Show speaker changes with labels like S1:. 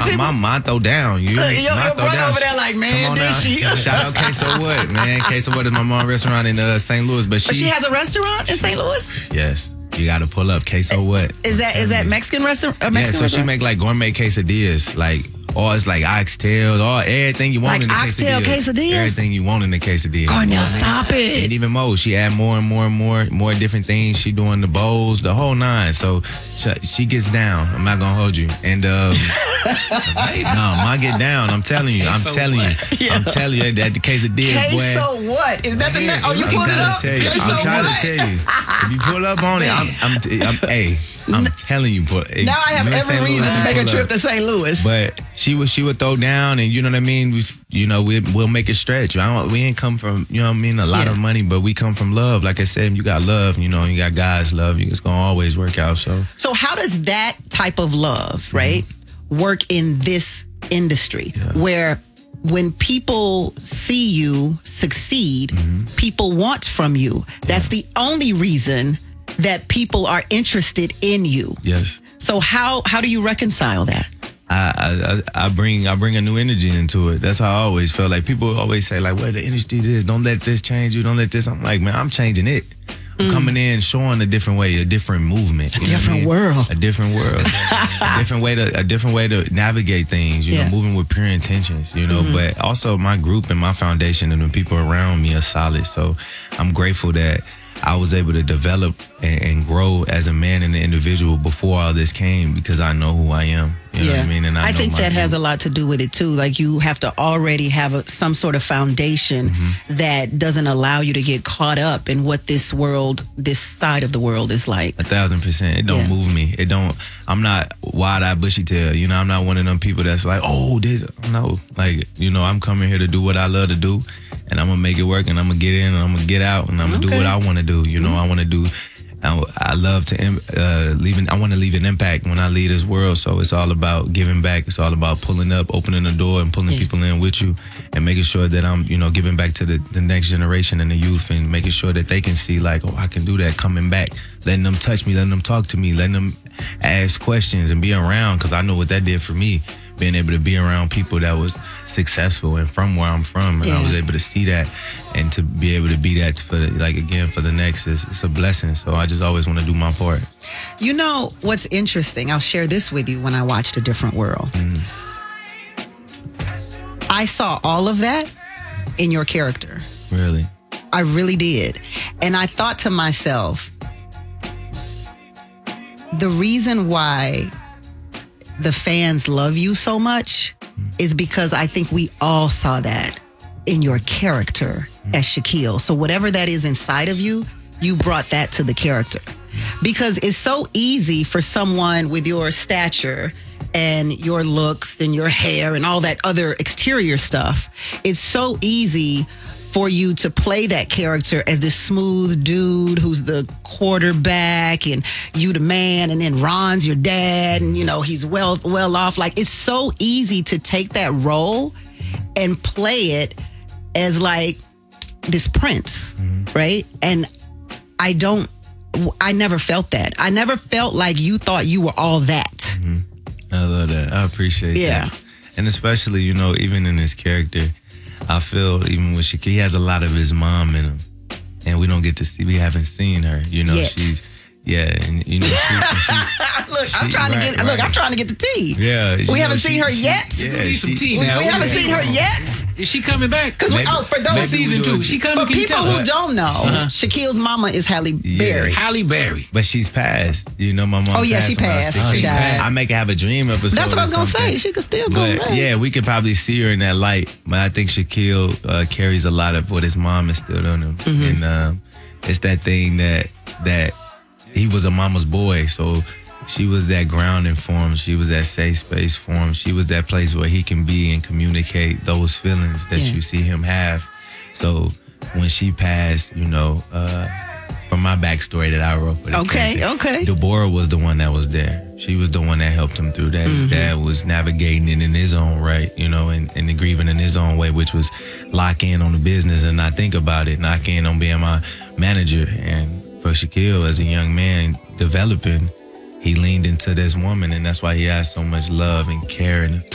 S1: my throw down.
S2: Your brother over there like, man, did she?
S1: Shout out Queso What, man. Queso What is my mom's restaurant in St. Louis. But
S2: she has a restaurant in St. Louis?
S1: Yes. You got to pull up Queso What.
S2: Is that Mexican restaurant?
S1: So she make like gourmet quesadillas, like, or it's like oxtails, or everything you want
S2: like
S1: in the
S2: oxtail quesadillas.
S1: Everything you want in the quesadilla.
S2: Cornell, stop it.
S1: And even more, she add more and more different things. She doing the bowls, the whole nine. So she gets down. I'm not gonna hold you. And I get down. I'm telling you. I'm telling you that the quesadilla, boy.
S2: Queso What? Is that the name? Oh, you pulled it up?
S1: I'm trying to tell you. If you pull up on it, I'm telling you.
S2: Now I have every reason to make a trip to St. Louis.
S1: But she would throw down, and you know what I mean. We'll make it stretch. We ain't come from a lot of money, but we come from love. Like I said, you got love. You got God's love. It's gonna always work out. So
S2: how does that type of love, right, work in this industry where when people see you succeed, people want from you? That's the only reason that people are interested in you.
S1: Yes.
S2: So how do you reconcile that?
S1: I bring a new energy into it. That's how I always felt. Like people always say, like, well, the industry is, don't let this change you, don't let this. I'm like, man, I'm changing it. I'm coming in showing a different way, a different movement,
S2: a different world,
S1: a different way to navigate things. Moving with pure intentions. But also my group and my foundation and the people around me are solid. So I'm grateful that I was able to develop and grow as a man and an individual before all this came, because I know who I am. You know what I mean? And I
S2: think that has a lot to do with it too. Like you have to already have some sort of foundation that doesn't allow you to get caught up in what this side of the world is like.
S1: 1,000%. It don't move me. I'm not wide-eyed, bushy-tail. I'm not one of them people that's like, oh, this. No. Like, I'm coming here to do what I love to do, and I'm going to make it work, and I'm going to get in, and I'm going to get out, and I'm going to do what I want to do. I want to do. I love to I want to leave an impact when I leave this world. So it's all about giving back. It's all about pulling up, opening the door, and pulling people in with you, and making sure that I'm, giving back to the next generation and the youth, and making sure that they can see, like, oh, I can do that. Coming back, letting them touch me, letting them talk to me, letting them ask questions and be around, because I know what that did for me. Being able to be around people that was successful and from where I'm from, and I was able to see that, and to be able to be that for the next, it's a blessing. So I just always want to do my part.
S2: What's interesting? I'll share this with you. When I watched A Different World, I saw all of that in your character.
S1: Really?
S2: I really did. And I thought to myself, the reason why the fans love you so much is because I think we all saw that in your character as Shaquille. So whatever that is inside of you, you brought that to the character. Because it's so easy for someone with your stature and your looks and your hair and all that other exterior stuff. It's so easy for you to play that character as this smooth dude who's the quarterback, and you the man, and then Ron's your dad, and he's well off. Like, it's so easy to take that role and play it as like this prince, right? And I never felt that. I never felt like you thought you were all that.
S1: I love that. I appreciate that. And especially, even in this character, I feel even with Shaquille, he has a lot of his mom in him, and we haven't seen her.
S2: Yet.
S1: She's and she
S2: I'm trying to get the tea.
S1: Yeah,
S2: we haven't seen her yet.
S3: Yeah, need some tea now.
S2: We haven't seen her yet.
S3: Is she coming back?
S2: Because for those
S3: season 2, she coming.
S2: For people who don't know, Shaquille's mama is Halle Berry.
S3: Halle Berry,
S1: but she's passed. My mom.
S2: Oh yeah, she passed. She died.
S1: I make her have a dream episode.
S2: That's what I was gonna say. She could still go back.
S1: Yeah, we could probably see her in that light. But I think Shaquille carries a lot of what his mom instilled on him, and it's that thing that he was a mama's boy, so she was that grounding for him. She was that safe space for him. She was that place where he can be and communicate those feelings that you see him have. So when she passed, from my backstory that I wrote.
S2: Okay.
S1: Deborah was the one that was there. She was the one that helped him through that. His dad was navigating it in his own right, and the grieving in his own way, which was lock in on the business and not think about it, lock in on being my manager. And for Shaquille, as a young man developing, he leaned into this woman, and that's why he has so much love and care and